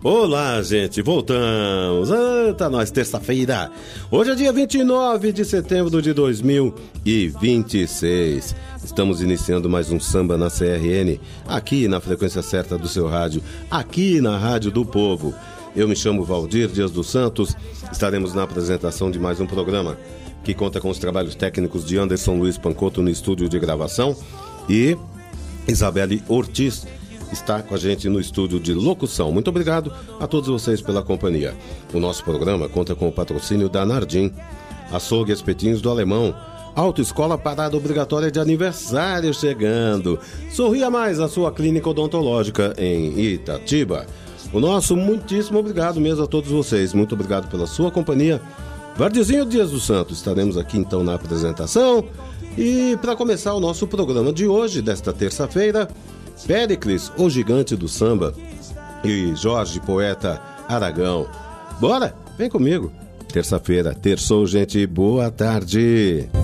Olá, gente, voltamos. Tá nós, terça-feira. Hoje é dia 29 de setembro de 2026. Estamos iniciando mais um Samba na CRN, aqui na frequência certa do seu rádio, aqui na Rádio do Povo. Eu me chamo Valdir Dias dos Santos. Estaremos na apresentação de mais um programa que conta com os trabalhos técnicos de Anderson Luiz Pancotto no estúdio de gravação e Isabelle Ortiz está com a gente no estúdio de locução. Muito obrigado a todos vocês pela companhia. O nosso programa conta com o patrocínio da Nardim, Açougue e Espetinhos do Alemão, Autoescola Parada Obrigatória de Aniversário chegando. Sorria Mais, a sua clínica odontológica em Itatiba. O nosso muitíssimo obrigado mesmo a todos vocês. Muito obrigado pela sua companhia. Vardizinho Dias dos Santos, estaremos aqui então na apresentação. E para começar o nosso programa de hoje, desta terça-feira, Péricles, o gigante do samba, e Jorge, poeta Aragão. Bora? Vem comigo. Terça-feira, terçou, gente. Boa tarde.